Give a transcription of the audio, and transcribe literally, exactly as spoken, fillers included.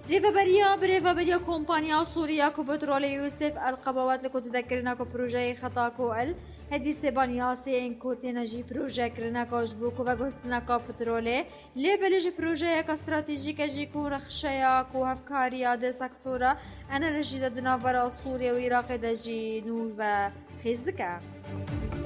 ريفابريا بريفابريا كومبانيا سوريا كو بترول يوسف القبوات لكو تذكرنا كو بروجي خطاكو ال هدي سيبانياسي انكو تنجي بروجي كرناكو جبوكو وغوستنا كو بترولي لبلج بروجي كا استراتيجيكا جيكو رخشيا كو هفكاريا دي سكتورا انا رجي دنا برا سوريا وعراق دجي نوج و خيزدكا